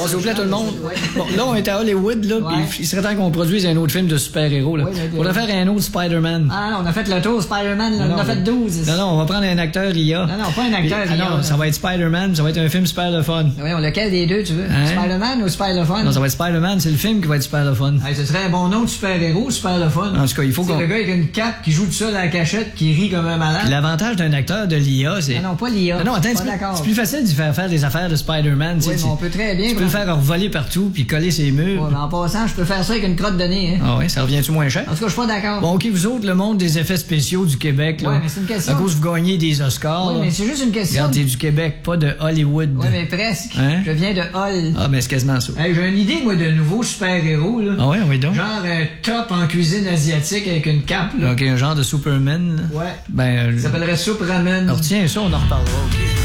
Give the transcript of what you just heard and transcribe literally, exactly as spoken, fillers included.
s'il vous plaît, tout le monde. Bon, là, on est à Hollywood, là, Ouais. puis il serait temps qu'on produise un autre film de super-héros, là. Ouais, mais- Faudrait faire un autre Spider-Man. Ah non, on a fait le tour Spider-Man, là, on en a fait douze. Non, non, on va prendre un acteur I A. Non, non, pas un acteur Ah I A, non, là. ça va être Spider-Man, ça va être un film super le fun. Voyons, lequel des deux tu veux? Hein? Spider-Man ou Spider-Fun? Non, ça va être Spider-Man, c'est le film qui va être super le fun. Hey, ce serait un bon nom de super-héros, super le fun. En tout cas, il faut C'est qu'on... le gars avec une cape qui joue tout seul à la cachette, qui rit comme un malade. L'avantage d'un acteur de l'I A, c'est... Ah non, pas l'I A. Non, non, attends, pas c'est plus- d'accord. c'est plus facile d'y faire faire des affaires de Spider-Man. tu sais, Oui, mais tu- on peut très bien. Tu peux le faire voler partout puis coller ses murs. Ouais, mais en passant, je peux faire ça avec une crotte de nez, hein. Ah ouais, ça revient-tu moins cher? En tout cas, je suis pas d'accord. Bon, OK, vous autres, le monde des effets spéciaux du Québec, là. Ouais, mais c'est une question. À cause vous gagnez des Oscars. Oui, là. mais c'est juste une question. Regarde, t'es du Québec, pas de Hollywood. Oui, mais presque. Hein? Je viens de Hall. Ah, ben c'est quasiment ça. Hey, j'ai une idée, moi, de nouveau super-héros, là. Ah ouais, oui donc. Genre un top en cuisine asiatique avec une cape, là. OK, un genre de Superman. là. Ouais. Ben, Ça euh, s'appellerait Soup Ramen. alors tiens, ça, on en reparlera, OK.